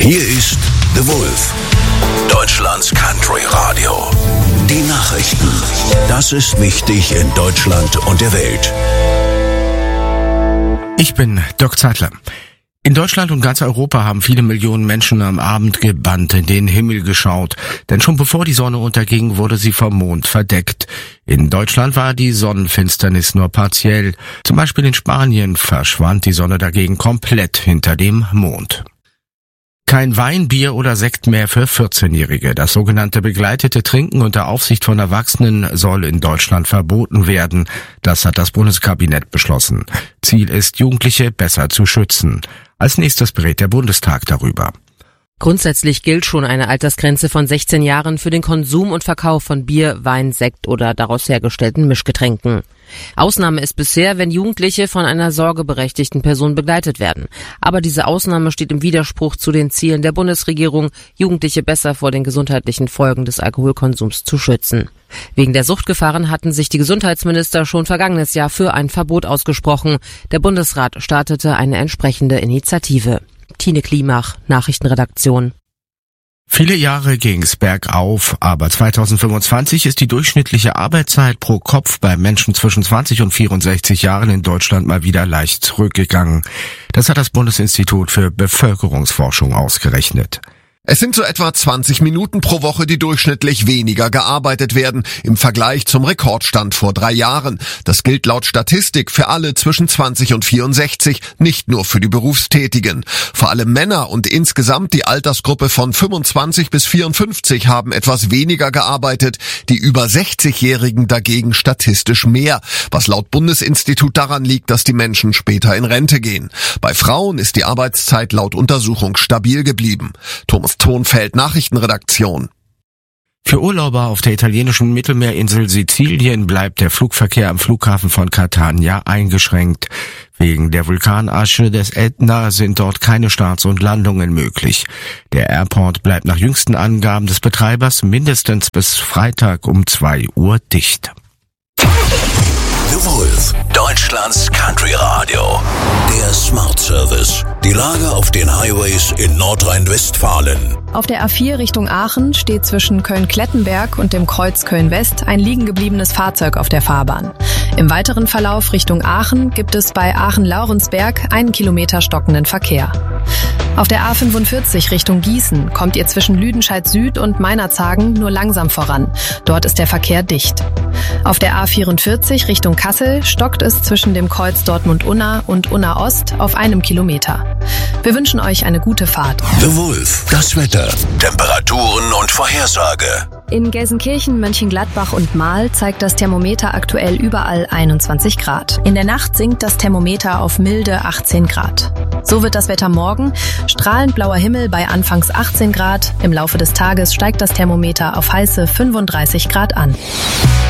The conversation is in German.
Hier ist The Wolf, Deutschlands Country Radio. Die Nachrichten. Das ist wichtig in Deutschland und der Welt. Ich bin Dirk Zeitler. In Deutschland und ganz Europa haben viele Millionen Menschen am Abend gebannt in den Himmel geschaut. Denn schon bevor die Sonne unterging, wurde sie vom Mond verdeckt. In Deutschland war die Sonnenfinsternis nur partiell. Zum Beispiel in Spanien verschwand die Sonne dagegen komplett hinter dem Mond. Kein Wein, Bier oder Sekt mehr für 14-Jährige. Das sogenannte begleitete Trinken unter Aufsicht von Erwachsenen soll in Deutschland verboten werden. Das hat das Bundeskabinett beschlossen. Ziel ist, Jugendliche besser zu schützen. Als nächstes berät der Bundestag darüber. Grundsätzlich gilt schon eine Altersgrenze von 16 Jahren für den Konsum und Verkauf von Bier, Wein, Sekt oder daraus hergestellten Mischgetränken. Ausnahme ist bisher, wenn Jugendliche von einer sorgeberechtigten Person begleitet werden. Aber diese Ausnahme steht im Widerspruch zu den Zielen der Bundesregierung, Jugendliche besser vor den gesundheitlichen Folgen des Alkoholkonsums zu schützen. Wegen der Suchtgefahren hatten sich die Gesundheitsminister schon vergangenes Jahr für ein Verbot ausgesprochen. Der Bundesrat startete eine entsprechende Initiative. Tine Klimach, Nachrichtenredaktion. Viele Jahre ging's bergauf, aber 2025 ist die durchschnittliche Arbeitszeit pro Kopf bei Menschen zwischen 20 und 64 Jahren in Deutschland mal wieder leicht zurückgegangen. Das hat das Bundesinstitut für Bevölkerungsforschung ausgerechnet. Es sind so etwa 20 Minuten pro Woche, die durchschnittlich weniger gearbeitet werden, im Vergleich zum Rekordstand vor 3 Jahren. Das gilt laut Statistik für alle zwischen 20 und 64, nicht nur für die Berufstätigen. Vor allem Männer und insgesamt die Altersgruppe von 25 bis 54 haben etwas weniger gearbeitet, die über 60-Jährigen dagegen statistisch mehr, was laut Bundesinstitut daran liegt, dass die Menschen später in Rente gehen. Bei Frauen ist die Arbeitszeit laut Untersuchung stabil geblieben. Thomas Tonfeld, Nachrichtenredaktion. Für Urlauber auf der italienischen Mittelmeerinsel Sizilien bleibt der Flugverkehr am Flughafen von Catania eingeschränkt. Wegen der Vulkanasche des Ätna sind dort keine Starts und Landungen möglich. Der Airport bleibt nach jüngsten Angaben des Betreibers mindestens bis Freitag um 2 Uhr dicht. The Wolf, Deutschlands Country Radio. Der Smart Service. Die Lage auf den Highways in Nordrhein-Westfalen. Auf der A4 Richtung Aachen steht zwischen Köln-Klettenberg und dem Kreuz Köln-West ein liegengebliebenes Fahrzeug auf der Fahrbahn. Im weiteren Verlauf Richtung Aachen gibt es bei Aachen-Laurensberg 1 Kilometer stockenden Verkehr. Auf der A45 Richtung Gießen kommt ihr zwischen Lüdenscheid Süd und Meinerzhagen nur langsam voran. Dort ist der Verkehr dicht. Auf der A44 Richtung Kassel stockt es zwischen dem Kreuz Dortmund-Unna und Unna-Ost auf 1 Kilometer. Wir wünschen euch eine gute Fahrt. The Wolf, das Wetter, Temperaturen und Vorhersage. In Gelsenkirchen, Mönchengladbach und Marl zeigt das Thermometer aktuell überall 21 Grad. In der Nacht sinkt das Thermometer auf milde 18 Grad. So wird das Wetter morgen. Strahlend blauer Himmel bei anfangs 18 Grad. Im Laufe des Tages steigt das Thermometer auf heiße 35 Grad an.